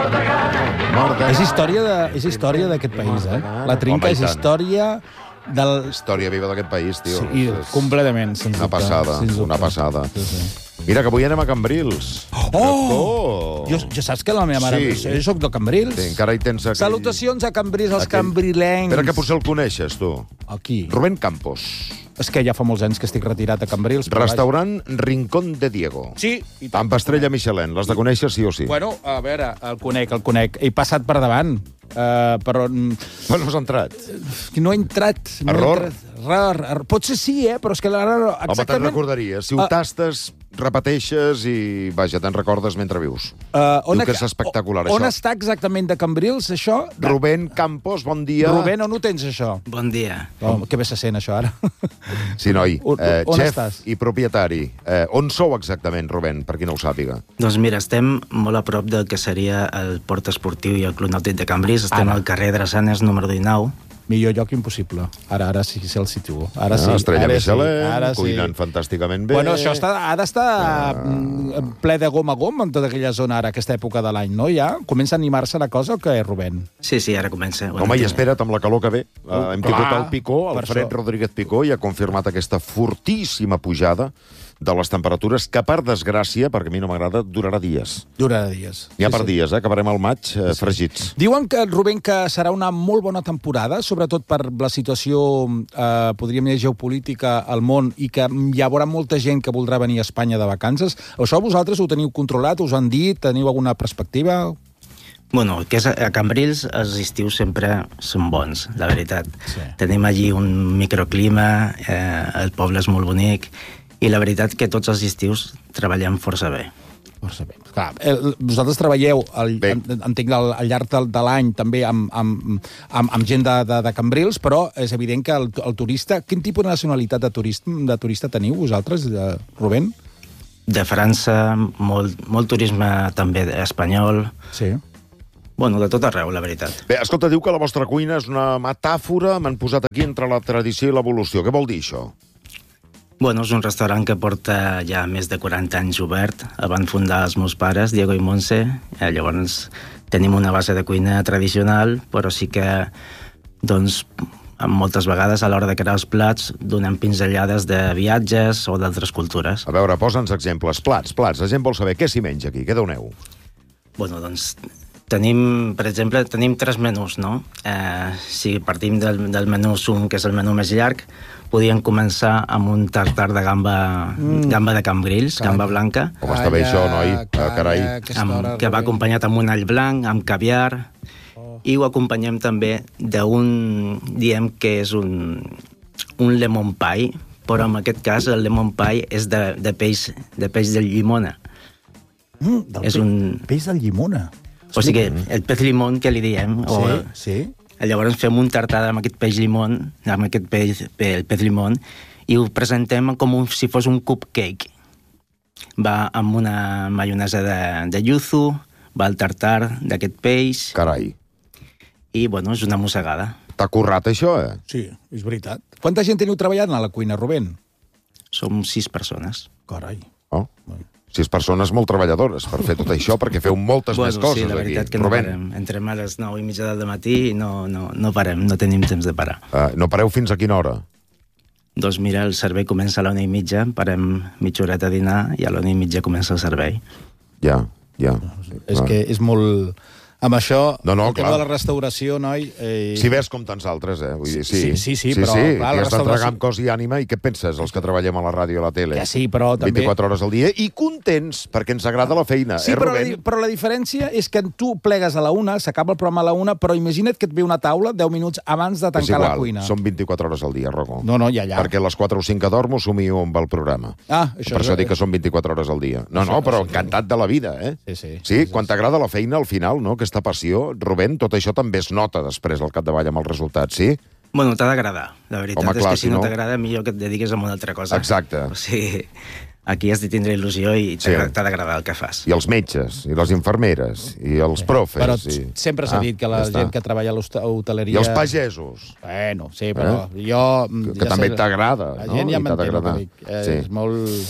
És història d'aquest país, eh? La trinca és història del... Història viva d'aquest país, tio. Sí, completament, sens dubte. Una passada. Sí. Mira, que avui anem a Cambrils. Jo saps que la meva mare... Sí. Jo soc de Cambrils. Sí, encara hi tens aquell... Salutacions a Cambrils, als cambrilencs. Espera, que potser el coneixes, tu. Aquí. Rubén Campos. És que ja fa molts anys que estic retirat a Cambrils. Restaurant Rincón de Diego. Sí. Amb estrella Michelin. L'has de conèixer sí o sí. Bueno, a veure, el conec. He passat per davant, però... Però no has entrat. No he entrat. Error? Potser sí, però és que ara... Home, te'n recordaries. Si ho tastes, repeteixes i, vaja, te'n recordes mentre vius. Diu que és espectacular, això. On està exactament de Cambrils, això? Rubén Campos, bon dia. Rubén, on ho tens, això? Bon dia. Que bé se sent, això, ara. Sí, noi. On Xef estàs? i propietari. On sou exactament, Rubén, per qui no ho sàpiga? Doncs mira, estem molt a prop del que seria el Port Esportiu i el Club Nàutic de Cambrils. Estem al carrer Drassanes, número 19. Millor lloc impossible. Ara sí el situo. Ara sí. Estrella ara Michelin, sí. cuinant fantàsticament bé. Bueno, això ha d'estar ple de gom a gom en tota aquella zona ara, aquesta època de l'any, no? Ja comença a animar-se la cosa o què, Rubén? Sí, ara comença. Home, i espera't, amb la calor que ve. Hem tingut el Picó, el Fred Rodríguez Picó, i ha confirmat aquesta fortíssima pujada de les temperatures, que, per desgràcia, perquè a mi no m'agrada, durarà dies. Durarà dies. N'hi ha per dies, acabarem al maig fregits. Diuen que, Rubén, que serà una molt bona temporada, sobretot per la situació, podríem dir, geopolítica al món, i que hi haurà molta gent que voldrà venir a Espanya de vacances. Això vosaltres ho teniu controlat? Us han dit? Teniu alguna perspectiva? Bueno, que a Cambrils els estius sempre són bons, la veritat. Sí. Tenim allí un microclima, el poble és molt bonic, i la veritat que tots els estius treballem força bé. Força bé. Clar, vosaltres treballeu, entenc, al llarg de l'any també amb gent de Cambrils, però és evident que el turista... Quin tipus de nacionalitat de turista teniu vosaltres, Rubén? De França, molt turisme també espanyol. Sí. Bueno, de tot arreu, la veritat. Bé, escolta, diu que la vostra cuina és una metàfora, m'han posat aquí, entre la tradició i l'evolució. Què vol dir, això? Bueno, és un restaurant que porta ja més de 40 anys obert. El van fundar els meus pares, Diego i Montse. Llavors tenim una base de cuina tradicional, però sí que, doncs, moltes vegades a l'hora de crear els plats donem pinzellades de viatges o d'altres cultures. A veure, posa'ns exemples. Plats. La gent vol saber què s'hi menja aquí. Què doneu? Bueno, doncs, per exemple, tenim 3 menús, no? Si partim del menú sum, que és el menú més llarg, podíem començar amb un tartar de gamba de Cambrils, gamba blanca. Com està bé això, noi? Carai. Que va acompanyat amb un all blanc, amb caviar, i ho acompanyem també d'un, diem que és un lemon pie, però en aquest cas el lemon pie és de peix de llimona. És un peix de llimona? O sigui, el pez limón que li diem. Sí. Llavors fem un tartar amb aquest peix limón, amb aquest el pez limón, i ho presentem com si fos un cupcake. Va amb una maionesa de yuzu, va el tartar d'aquest peix... Carai. I, bueno, és una mossegada. T'ha currat, això, Sí, és veritat. Quanta gent teniu treballant a la cuina, Rubén? Som 6 persones. Carai. 6 persones molt treballadores per fer tot això, perquè feu moltes més coses aquí. Sí, la veritat que no parem. Entrem a les 9:30 del matí i no parem, no tenim temps de parar. No pareu fins a quina hora? Doncs mira, el servei comença a la 1:30, parem mitja horeta a dinar i a la 1:30 comença el servei. Ja. És que és molt... Amb això, el tema clar. de la restauració, noi... Si ves com tants altres, Vull dir, sí, però... Clar, i està entregant cos i ànima, i què penses, els que treballem a la ràdio i a la tele? Que sí, però també... 24 hores al dia, i contents, perquè ens agrada la feina, sí, Rubén? Però la diferència és que tu plegues a la 1, s'acaba el programa a la 1, però imagina't que et ve una taula 10 minuts abans de tancar la cuina. Són 24 hores al dia, Rocco. No, ja. Perquè les 4 o 5 que dormo somio amb el programa. Per això dic que són 24 hores al dia. No, però encantat de la vida, Sí, quan t'agrada la feina, al final, no?, aquesta passió... Rubén, tot això també es nota després al capdavall amb els resultats, sí? Bueno, t'ha d'agradar. La veritat és que si no t'agrada, millor que et dediquis a una altra cosa. Exacte. O sigui, aquí has de tindre il·lusió i t'ha d'agradar el que fas. I els metges, i les infermeres, i els profes... Però sempre s'ha dit que la gent que treballa a l'hoteleria... I els pagesos. Bueno, sí, però jo... Que també t'agrada, no? La gent ja m'entén el que dic. És molt...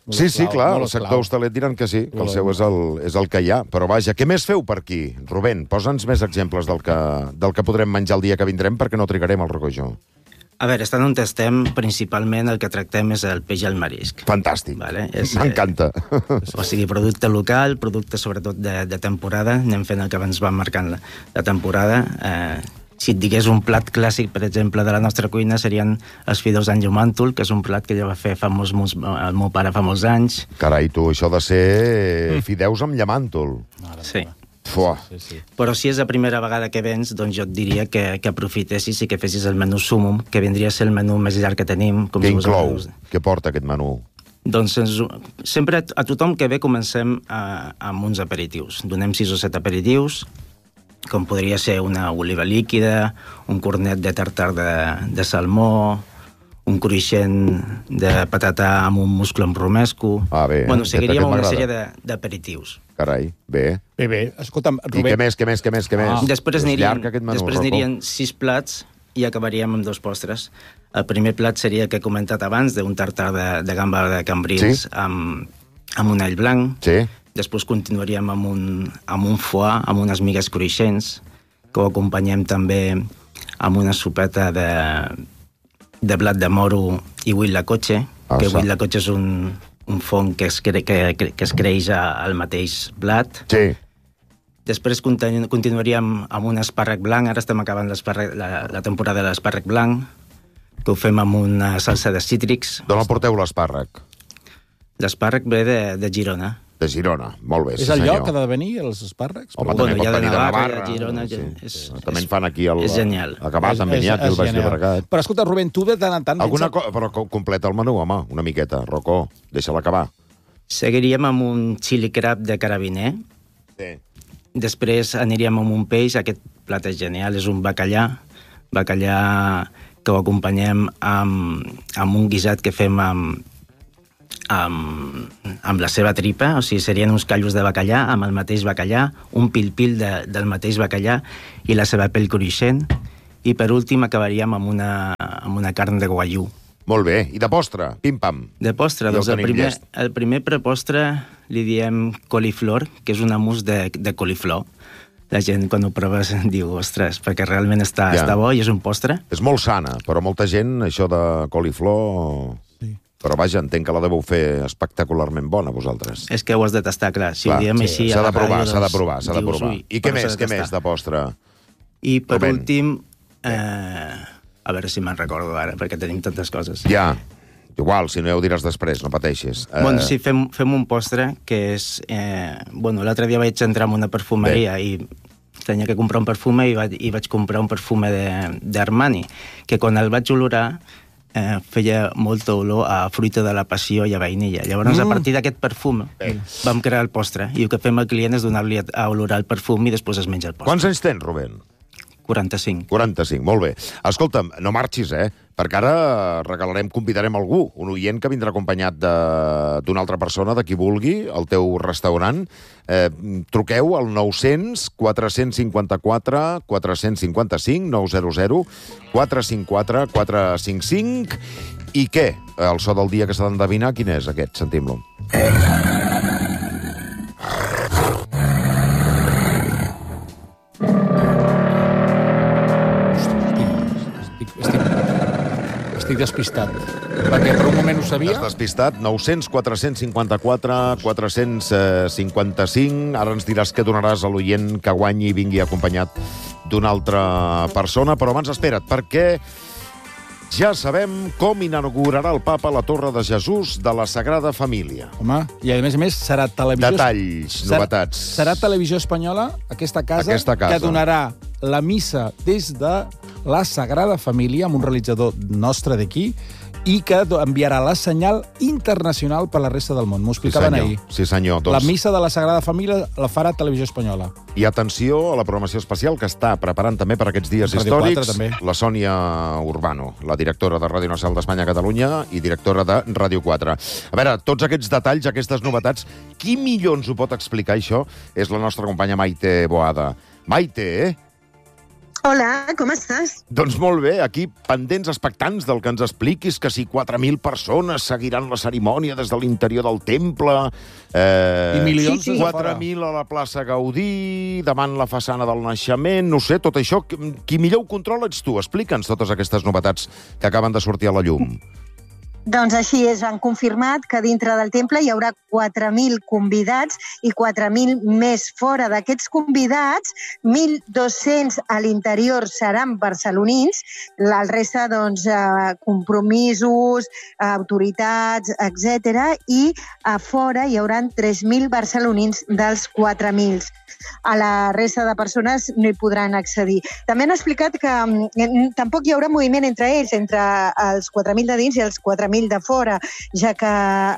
Sí, clar, el sector hostaler diran que sí, que el seu és el que hi ha. Però vaja, què més feu per aquí? Rubén, posa'ns més exemples del que podrem menjar el dia que vindrem perquè no trigarem al Rocojó. A veure, estan on estem, principalment el que tractem és el peix i el marisc. Fantàstic, m'encanta. O sigui, producte local, producte sobretot de temporada, anem fent el que abans vam marcant la temporada. Si et digués un plat clàssic, per exemple, de la nostra cuina, serien els fideus amb llumàntol, que és un plat que ja va fer el meu pare fa molts anys. Carai, tu, això de ser fideus amb llumàntol. Sí. Sí. Però si és la primera vegada que vens, doncs jo et diria que aprofitessis i que fessis el menú súmum, que vindria a ser el menú més llarg que tenim. Què inclou? Què porta aquest menú? Doncs sempre a tothom que ve comencem amb uns aperitius. Donem 6 o 7 aperitius, com podria ser una oliva líquida, un cornet de tartar de salmó, un cruixent de patata amb un musclo amb romesco... Bé. Bueno, seguiríem una sèrie d'aperitius. Carai, bé. Bé. Escolta'm, Rubén... I què més? Després anirien 6 plats i acabaríem amb 2 postres. El primer plat seria el que he comentat abans, d'un tartar de gamba de cambrils amb un all blanc. Sí. Després continuaríem amb un foie, amb unes migues cruixents, que ho acompanyem també amb una sopeta de blat de moro i huitlacoche, que huitlacoche és un fong que es creix al mateix blat. Sí. Després continuaríem amb un espàrrec blanc, ara estem acabant la temporada de l'espàrrec blanc, que ho fem amb una salsa de cítrics. D'on el porteu, l'espàrrec? L'espàrrec ve de Girona. De Girona, molt bé. És el lloc que ha de venir, els espàrrecs? Home, també pot venir de Navarra. Girona, també en fan aquí és genial. Acabar també n'hi ha aquí al Baix Llobregat. Però escolta, Rubén, tu de tant en tant... Però completa el menú, home, una miqueta. Rocó, deixa-la acabar. Seguiríem amb un chili crab de carabiner. Sí. Després aniríem amb un peix, aquest plat és genial, és un bacallà que ho acompanyem amb un guisat que fem amb la seva tripa, o sigui, serien uns callos de bacallà amb el mateix bacallà, un pil-pil del mateix bacallà i la seva pell cruixent, i per últim acabaríem amb una carn de guaiú. Molt bé, i de postre? Pim-pam. De postre, doncs el primer prepostre li diem coliflor, que és una mousse de coliflor. La gent, quan ho proves, diu, ostres, perquè realment està bo i és un postre. És molt sana, però molta gent, això de coliflor... Però vaja, entenc que la deveu fer espectacularment bona, vosaltres. És que ho has de tastar, clar. Si ho diem així... S'ha de provar. I què més de postre? I per últim, a veure si me'n recordo ara, perquè tenim tantes coses. Ja, igual, si no ja ho diràs després, no pateixis. Bueno, sí, fem un postre que és... l'altre dia vaig entrar en una perfumeria i tenia que comprar un perfume i vaig comprar un perfume d'Armani, que quan el vaig olorar feia molta olor a fruita de la passió i a vainilla. Llavors, a partir d'aquest perfum, vam crear el postre. I el que fem al client és donar-li a olorar el perfum i després es menja el postre. Quants anys tens, Rubén? 45. 45, molt bé. Escolta'm, no marxis, perquè ara convidarem algú, un oient que vindrà acompanyat d'una altra persona, de qui vulgui, al teu restaurant. Truqueu al 900 454 455 900 454 455 i què? El so del dia que s'ha d'endevinar, quin és aquest? Sentim-lo. Estic despistat, perquè per un moment ho sabia. Estàs despistat? 900 454 455. Ara ens diràs què donaràs a l'oient que guanyi i vingui acompanyat d'una altra persona. Però abans espera't, perquè ja sabem com inaugurarà el papa la Torre de Jesús de la Sagrada Família. Home, i a més serà televisió... Detalls, novetats. Serà Televisió Espanyola, aquesta casa, que donarà la missa des de la Sagrada Família, amb un realitzador nostre d'aquí, i que enviarà la senyal internacional per la resta del món. M'ho explicaven ahir. Sí, senyor. La missa de la Sagrada Família la farà Televisió Espanyola. I atenció a la programació especial que està preparant també per aquests dies històrics la Sònia Urbano, la directora de Ràdio Nacional d'Espanya a Catalunya i directora de Ràdio 4. A veure, tots aquests detalls, aquestes novetats, qui millor ens ho pot explicar, això? És la nostra companya Maite Boada. Maite, Hola, com estàs? Doncs molt bé, aquí pendents expectants del que ens expliquis, que si 4.000 persones seguiran la cerimònia des de l'interior del temple, I milions 4.000 a la plaça Gaudí, davant la façana del naixement, no sé, tot això, qui millor ho controla ets tu. Explica'ns totes aquestes novetats que acaben de sortir a la llum. Doncs així és, han confirmat que dintre del temple hi haurà 4.000 convidats i 4.000 més fora. D'aquests convidats, 1.200 a l'interior seran barcelonins, el reste, doncs, compromisos, autoritats, etc. I a fora hi haurà 3.000 barcelonins dels 4.000. A la resta de persones no hi podran accedir. També han explicat que tampoc hi haurà moviment entre ells, entre els 4.000 de dins i els 4.000 de fora, ja que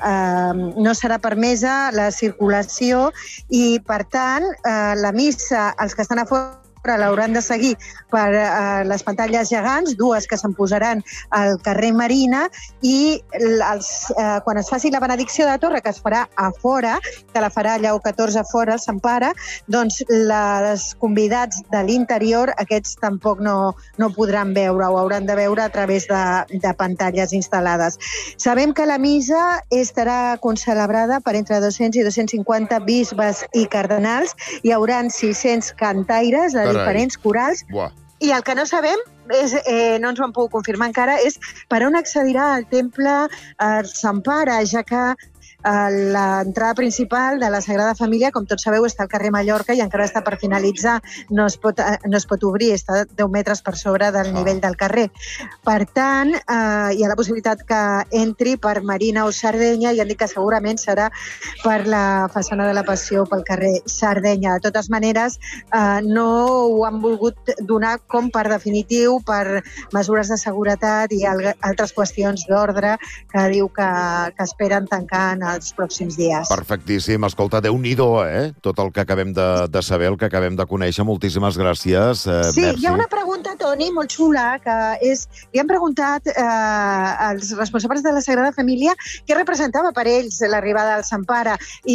no serà permesa la circulació i, per tant, la missa, els que estan a fora l'hauran de seguir per les pantalles gegants, dues que se'n posaran al carrer Marina, i quan es faci la benedicció de torre, que es farà a fora, que la farà Lleó XIV fora, al Sant Pare, doncs els convidats de l'interior, aquests tampoc no podran veure, o hauran de veure a través de pantalles instal·lades. Sabem que la missa estarà concelebrada per entre 200 i 250 bisbes i cardenals. Hi haurà 600 cantaires de diferents corals. Buah. I el que no sabem, no ens ho han pogut confirmar encara, és per on accedirà al temple Sant Pare, ja que l'entrada principal de la Sagrada Família, com tots sabeu, està al carrer Mallorca i encara està per finalitzar, no es pot obrir, està 10 metres per sobre del nivell del carrer. Per tant, hi ha la possibilitat que entri per Marina o Sardenya, i han dit que segurament serà per la façana de la Passió, pel carrer Sardenya. De totes maneres, no ho han volgut donar com per definitiu, per mesures de seguretat i altres qüestions d'ordre que diu que esperen tancar en els pròxims dies. Perfectíssim. Escolta, Déu-n'hi-do, tot el que acabem de saber, el que acabem de conèixer. Moltíssimes gràcies. Sí, merci. Hi ha una pregunta, Toni, molt xula, que és... Li han preguntat als responsables de la Sagrada Família què representava per ells l'arribada del Sant Pare,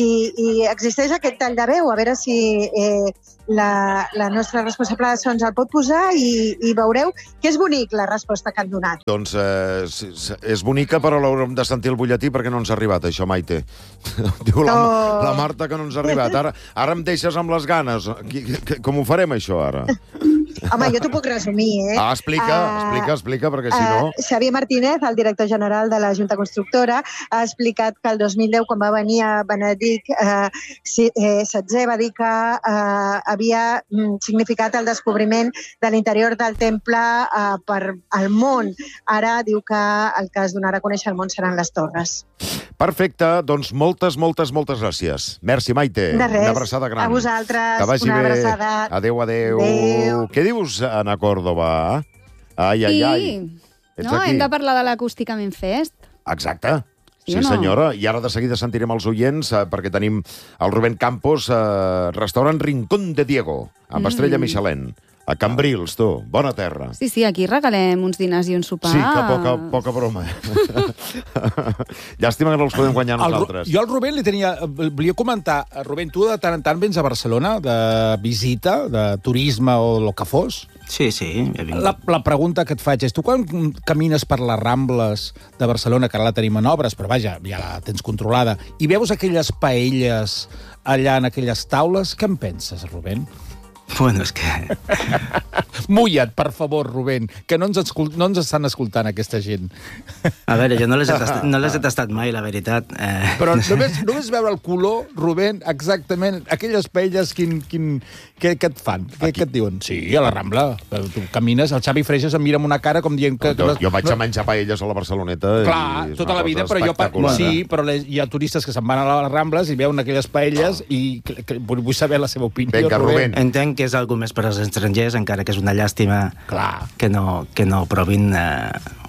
i existeix aquest tall de veu, a veure si la nostra responsable de sons el pot posar, i veureu que és bonic la resposta que han donat. Doncs és bonica, però l'haurem de sentir el butlletí perquè no ens ha arribat, això, Maite. Diu la Marta que no ens ha arribat. Ara em deixes amb les ganes. Com ho farem, això, ara? Home, jo t'ho puc resumir, Explica, perquè si no... Xavier Martínez, el director general de la Junta Constructora, ha explicat que el 2010, quan va venir a Benedict XVI, va dir que havia significat el descobriment de l'interior del temple per al món. Ara diu que el que es donarà a conèixer al món seran les torres. Perfecte, doncs moltes gràcies. Merci, Maite. De res. Una abraçada gran. A vosaltres, que vagi una bé. abraçada. Adéu. Adéu. Què dius, Ana Córdoba? Ai. Ets aquí. Hem de parlar de l'Acústicament Fest. Exacte. Sí, senyora. I ara de seguida sentirem els oients, perquè tenim el Rubén Campos, restaurant Rincón de Diego, amb estrella Michelin. A Cambrils, tu. Bona terra. Sí, aquí regalem uns dinars i un sopar. Sí, que poca broma. Llàstima que no els podem guanyar nosaltres. Jo al Rubén volia comentar, Rubén, tu de tant en tant vens a Barcelona de visita, de turisme o el que fos? Sí, he vingut. La pregunta que et faig és, tu quan camines per les Rambles de Barcelona, que ara la tenim en obres, però vaja, ja la tens controlada, i veus aquelles paelles allà en aquelles taules, què en penses, Rubén? Bueno, és que... Mulla't, per favor, Rubén, que no ens estan escoltant aquesta gent. A veure, jo no les he tastat mai, la veritat. Però només veure el color, Rubén, exactament, aquelles paelles, què et fan? Què et diuen? Sí, a la Rambla. Tu camines, el Xavi Freixas em mira amb una cara com dient que... Jo vaig a menjar paelles a la Barceloneta. Clar, tota la vida, però sí, però hi ha turistes que se'n van a les Rambles i veuen aquelles paelles i vull saber la seva opinió. Vinga, Rubén. Entenc que és algo més per als estrangers, encara que és una llàstima que no provin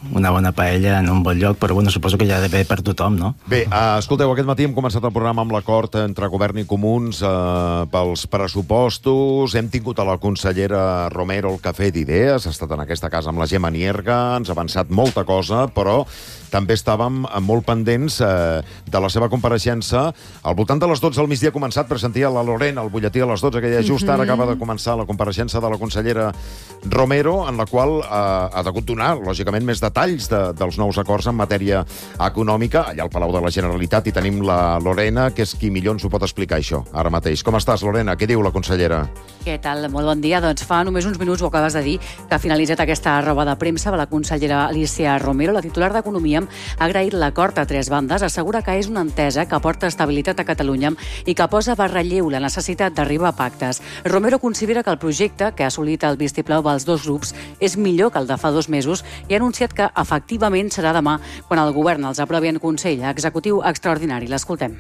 una bona paella en un bon lloc, però bueno, suposo que ja ha d'haver per tothom, no? Bé, escolteu, aquest matí hem començat el programa amb l'acord entre Govern i Comuns pels pressupostos. Hem tingut a la consellera Romero al Cafè d'Idees, ha estat en aquesta casa amb la Gemma Nierga, ens ha avançat molta cosa, però també estàvem molt pendents de la seva compareixença. Al voltant de les 12 al migdia ha començat, però sentia la Lorena, el butlletí a les 12, que ja just ara acaba de començar la compareixença de la consellera Romero, en la qual ha degut donar, lògicament, més detalls dels nous acords en matèria econòmica. Allà al Palau de la Generalitat hi tenim la Lorena, que és qui millor ens ho pot explicar, això, ara mateix. Com estàs, Lorena? Què diu la consellera? Què tal? Molt bon dia. Doncs fa només uns minuts ho acabes de dir, que ha finalitzat aquesta roda de premsa de la consellera Alícia Romero. La titular d'Economia ha agraït l'acord a 3 bandes, assegura que és una entesa que aporta estabilitat a Catalunya i que posa a relleu la necessitat d'arribar a pactes. Romero considera que el projecte, que ha assolit el vistiplau dels 2 grups, és millor que el de fa 2 mesos i ha anunciat que efectivament serà demà quan el govern els aprovi en Consell Executiu Extraordinari. L'escoltem.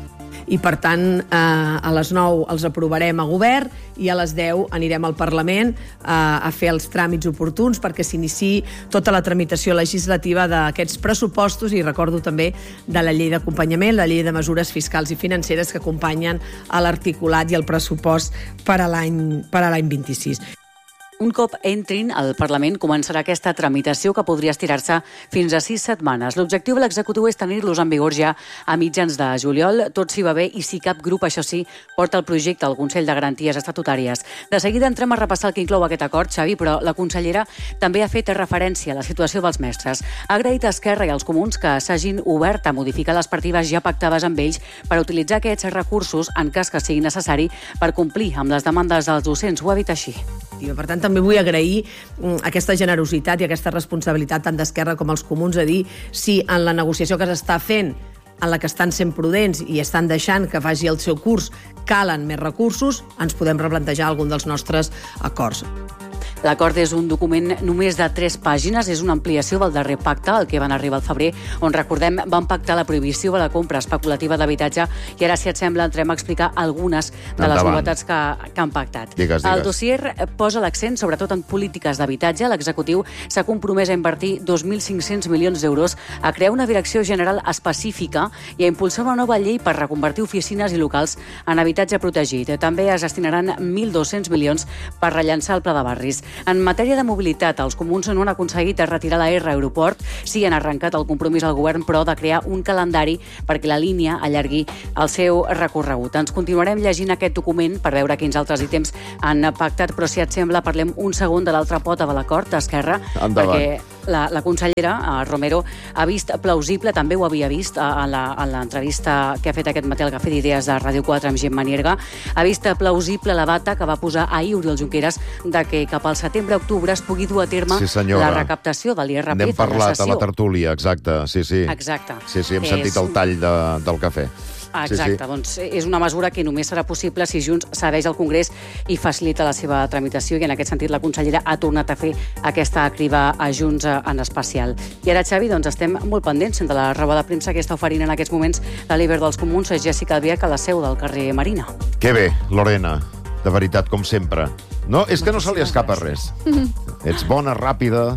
I, per tant, a les 9 els aprovarem a govern i a les 10 anirem al Parlament a fer els tràmits oportuns perquè s'iniciï tota la tramitació legislativa d'aquests pressupostos i recordo també de la llei d'acompanyament, la llei de mesures fiscals i financeres que acompanyen a l'articulat i el pressupost per a l'any 26. Un cop entrin al Parlament començarà aquesta tramitació que podria estirar-se fins a 6 setmanes. L'objectiu de l'executiu és tenir-los en vigor ja a mitjans de juliol. Tot s'hi va bé i si cap grup, això sí, porta el projecte al Consell de Garanties Estatutàries. De seguida entrem a repassar el que inclou aquest acord, Xavi, però la consellera també ha fet referència a la situació dels mestres. Ha agraït a Esquerra i als Comuns que s'hagin obert a modificar les partides ja pactades amb ells per utilitzar aquests recursos en cas que sigui necessari per complir amb les demandes dels docents. Ho ha dit així. Per tant, també vull agrair aquesta generositat i aquesta responsabilitat tant d'Esquerra com els Comuns a dir si en la negociació que s'està fent, en la que estan sent prudents i estan deixant que faci el seu curs, calen més recursos, ens podem replantejar algun dels nostres acords. L'acord és un document només de 3 pàgines, és una ampliació del darrer pacte, al que van arribar al febrer, on, recordem, van pactar la prohibició de la compra especulativa d'habitatge i ara, si et sembla, entrem a explicar algunes de les novetats que han pactat. Digues. El dossier posa l'accent sobretot en polítiques d'habitatge. L'executiu s'ha compromès a invertir 2.500 milions d'euros, a crear una direcció general específica i a impulsar una nova llei per reconvertir oficines i locals en habitatge protegit. També es destinaran 1.200 milions per rellançar el pla de barris. En matèria de mobilitat, els Comuns no han aconseguit retirar la R Aeroport. Sí, han arrencat el compromís al govern, però de crear un calendari perquè la línia allargui el seu recorregut. Ens continuarem llegint aquest document per veure quins altres ítems han pactat, però si et sembla parlem un segon de l'altra pota de l'acord d'Esquerra, perquè la consellera Romero ha vist plausible, també ho havia vist a l'entrevista que ha fet aquest matí al Cafè d'Idees de Ràdio 4 amb Gemma Nierga, ha vist plausible la data que va posar ahir Oriol Junqueras de que cap al setembre-octubre es pugui dur a terme la recaptació de l'IRPF. N'hem parlat a la tertúlia, exacte. Sí. Exacte. Sí, hem sentit el tall del cafè. Exacte, doncs és una mesura que només serà possible si Junts cedeix al Congrés i facilita la seva tramitació, i en aquest sentit la consellera ha tornat a fer aquesta criba a Junts en especial. I ara, Xavi, doncs estem molt pendents de la roba de premsa que està oferint en aquests moments la líder dels Comuns, Jessica Albiach, a la seu del carrer Marina. Que bé, Lorena, de veritat, com sempre. No, és que no se li escapa res. Ets bona, ràpida,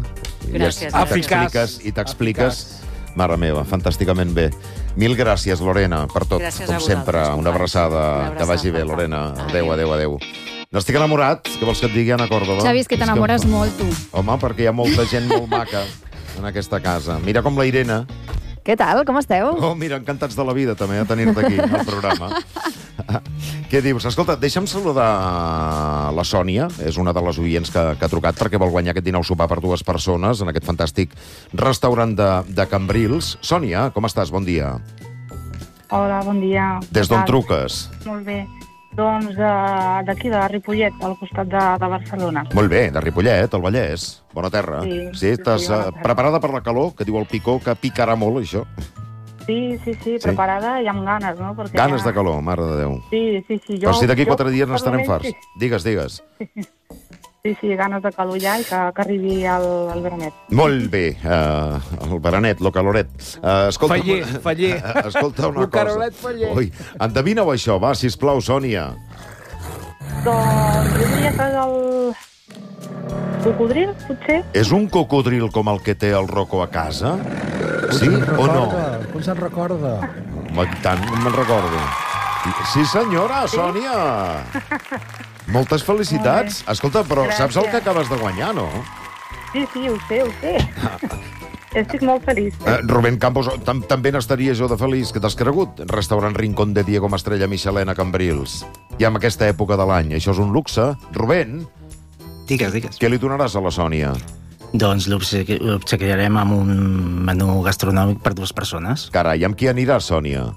i t'expliques. Mare meva, fantàsticament bé. Mil gràcies, Lorena, per tot. Gràcies com sempre, una abraçada. Que vagi bé, Lorena. Adéu. N'estic enamorat, què vols que et digui, Anna Còrdova? Xavi, és que t'enamores molt, tu. Home, perquè hi ha molta gent molt maca en aquesta casa. Mira com la Irene. Què tal, com esteu? Oh, mira, encantats de la vida, també, de tenir-te aquí, al programa. Què dius? Escolta, deixa'm saludar la Sònia, és una de les oients que ha trucat perquè vol guanyar aquest dinar o sopar per 2 persones en aquest fantàstic restaurant de Cambrils. Sònia, com estàs? Bon dia. Hola, bon dia. Des d'on truques? Molt bé. Doncs d'aquí, de Ripollet, al costat de Barcelona. Molt bé, de Ripollet, al Vallès. Bona terra. Sí, estàs preparada per la calor, que diu el Picó, que picarà molt, això? Sí, preparada i amb ganes, no? Perquè ganes de calor, mare de Déu. Sí. Però si d'aquí 4 dies n'estarem farts. Digues. Sí, ganes de calor ja i que arribi el veranet. Molt bé, el veranet, lo caloret. Escolta, Faller. Escolta una cosa. Carolet Faller. Ui, endevina-ho això, va, sisplau, Sònia. Doncs jo diria que és el cocodril, potser? És un cocodril com el que té el Rocco a casa? Sí o no? Com se'n recorda? Home, tant me'n recordo. Sí, senyora, Sònia! Moltes felicitats. Escolta, però saps el que acabes de guanyar, no? Sí, ho sé. Estic molt feliç. Rubén Campos, també n'estaria jo de feliç. Què t'has cregut? Restaurant Rincón de Diego Estrella Michelin a Cambrils. I en aquesta època de l'any. Això és un luxe. Rubén? Digues. Què li donaràs a la Sònia? Doncs l'obsequiarem amb un menú gastronòmic per 2 persones. Carai, amb qui aniràs, Sònia?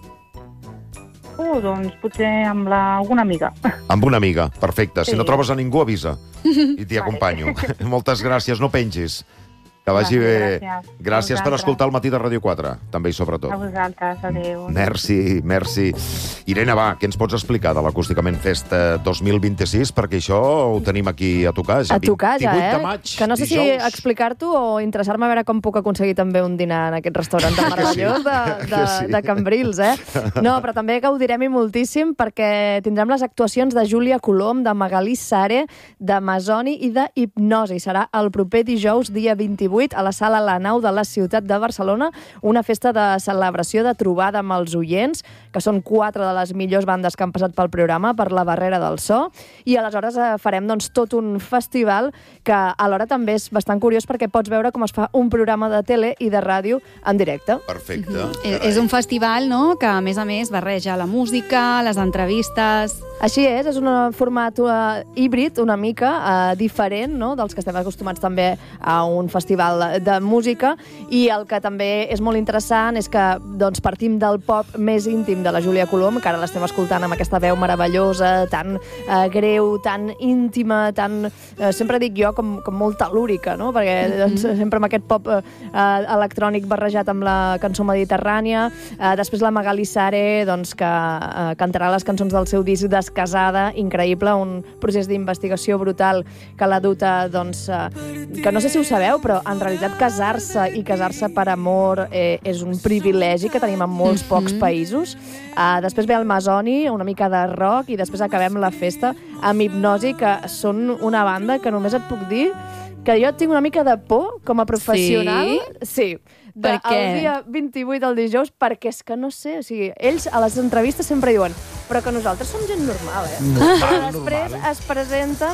Doncs potser amb alguna amiga. Amb una amiga, perfecte. Si no trobes a ningú, avisa. I t'hi acompanyo. Moltes gràcies, no pengis. Que vagi bé. Gràcies per escoltar el Matí de Ràdio 4, també i sobretot. A vosaltres, adéu. Merci. Irene, va, què ens pots explicar de l'Acústicament Fest 2026? Perquè això ho tenim aquí a tocar. A tocar ja, 28 de maig, que no sé dijous. si explicar-t'ho o interessar-me a veure com puc aconseguir també un dinar en aquest restaurant tan meravellós de Cambrils, No, però també gaudirem moltíssim perquè tindrem les actuacions de Júlia Colom, de Magalí Sare, de Masoni i de Hipnosi. Serà el proper dijous, dia 28, a la sala La Nau de la ciutat de Barcelona, una festa de celebració, de trobada amb els oients, que són 4 de les millors bandes que han passat pel programa, per la barrera del so, i aleshores farem tot un festival que alhora també és bastant curiós perquè pots veure com es fa un programa de tele i de ràdio en directe. Perfecte. És un festival, no?, que a més barreja la música, les entrevistes... Així és un format híbrid una mica diferent, no?, dels que estem acostumats també a un festival de música, i el que també és molt interessant és que partim del pop més íntim de la Júlia Colom, que ara l'estem escoltant amb aquesta veu meravellosa, tan greu, tan íntima, tan, sempre dic jo, com molt telúrica, no?, perquè sempre amb aquest pop electrònic barrejat amb la cançó mediterrània. Després la Magalí Sare, que cantarà les cançons del seu disc Descasada, increïble, un procés d'investigació brutal que l'ha dut a, que no sé si ho sabeu, però en realitat casar-se i casar-se per amor és un privilegi que tenim en molts pocs països. Després ve el Masoni, una mica de rock, i després acabem la festa amb Hipnosi, que són una banda que només et puc dir que jo tinc una mica de por com a professional. Sí. Per què? El dia 28 del dijous, perquè és que no sé, o sigui, ells a les entrevistes sempre diuen però que nosaltres som gent normal, Després es presenten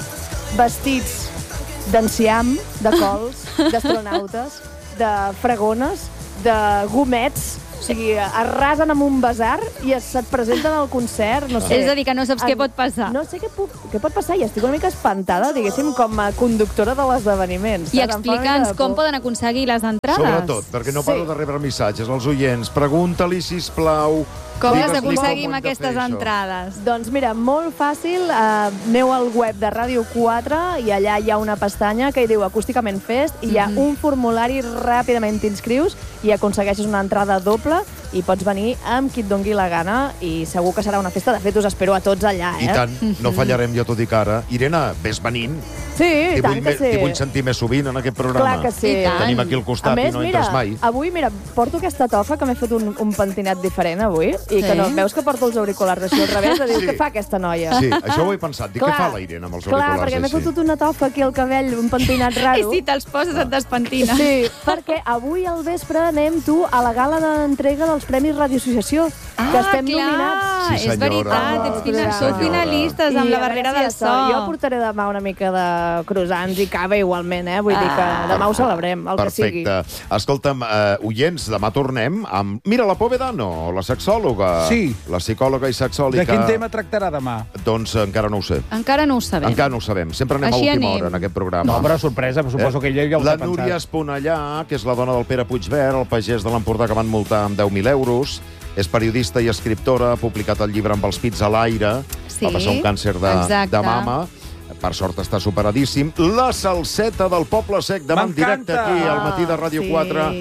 vestits d'enciam, de cols, d'astronautes, de fregones, de gomets, o sigui, arrasen amb un basar i se't presenten al concert, no sé. És a dir, que no saps què pot passar. No sé què pot passar i estic una mica espantada, diguéssim, com a conductora de l'esdeveniment. I explica'ns com poden aconseguir les entrades. Sobretot, perquè no paro de rebre missatges als oients. Pregunta-li, sisplau... Com les aconseguim aquestes entrades? Doncs mira, molt fàcil. Aneu al web de Ràdio 4 i allà hi ha una pestanya que hi diu Acústicament Fest i hi ha un formulari, ràpidament t'inscrius i aconsegueixes una entrada doble i pots venir amb qui et dongui la gana i segur que serà una festa. De fet, us espero a tots allà, I tant, no fallarem, jo t'ho dic ara. Irene, ves venint. Sí, i tant que sí. T'hi vull sentir més sovint en aquest programa. Clar que sí. Tenim aquí al costat i no entres mai. Avui, mira, porto aquesta tofa que m'he fet un pentinat diferent avui i que no veus que porto els auriculars així al revés, de dir, què fa aquesta noia? Sí, això ho he pensat. Dic, què fa la Irene amb els auriculars així? Clar, perquè m'he fotut una tofa aquí al cabell, un pentinat raro. I si te'ls poses et despentina. Sí, perquè avui al vespre anem a la gala d'entrega dels Premis Radio Associació, que estem nominats. Sí, senyora. És veritat, sou finalistes amb la barrera del so. Jo portaré demà una mica de croissants i cava igualment, vull dir que demà ho celebrem, el que sigui. Perfecte. Escolta'm, oients, demà tornem amb... Mira, la Povedano, la sexòloga. Sí. La psicòloga i sexòlica. De quin tema tractarà demà? Doncs encara no ho sé. Encara no ho sabem. Encara no ho sabem. Sempre anem a última hora en aquest programa. No, però sorpresa, suposo que ella ja ho La ha pensat. Núria Esponellà, que és la dona del Pere Puigvert, el pagès de l'Empordà que van multar amb 10.000 euros, és periodista i escriptora, ha publicat el llibre Amb els pits a l'aire, va passar un càncer de mama, per sort està superadíssim. La salseta del Poble Sec, demà en directe aquí, al Matí de Ràdio 4.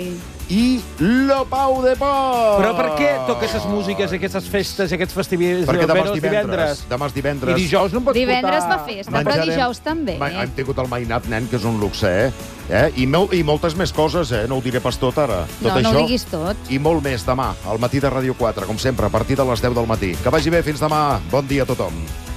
I Lo Pau de Port. Però per què toques aquestes músiques, aquestes festes, aquests festivals? Perquè demà és divendres. Demà és divendres. I dijous no em pots Divendres portar... fa festa, però dijous també. Hem tingut el mainat, nen, que és un luxe, I moltes més coses, no ho diré pas tot ara. Tot no això, ho diguis tot. I molt més demà, al Matí de Ràdio 4, com sempre, a partir de les 10 del matí. Que vagi bé, fins demà. Bon dia a tothom.